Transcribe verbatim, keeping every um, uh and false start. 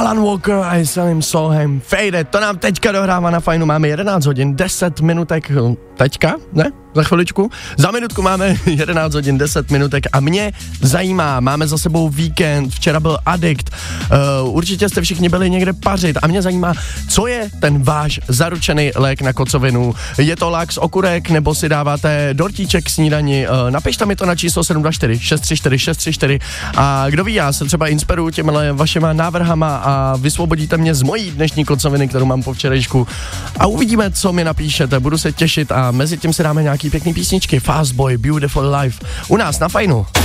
Alan Walker a Salim Solheim Fade, to nám teďka dohrává na Fajnu, máme jedenáct hodin, deset minutek, teďka, ne? Za chviličku. Za minutku máme jedenáct hodin, deset minutek a mě zajímá, máme za sebou víkend, včera byl Addict, uh, určitě jste všichni byli někde pařit a mě zajímá, co je ten váš zaručený lék na kocovinu. Je to lax, okurek, nebo si dáváte dortíček k snídani, uh, napište mi to na číslo sedm dva čtyři šest tři čtyři šest tři čtyři a kdo ví, já se třeba inspiruju těmhle vašima návrhama a vysvobodíte mě z mojí dnešní kocoviny, kterou mám po včerejšku a uvidíme, co mi napíšete, budu se těšit a mezi tím si dáme nějaký pěkný písničky. Fast Boy, Beautiful Life. U nás na Fajnu.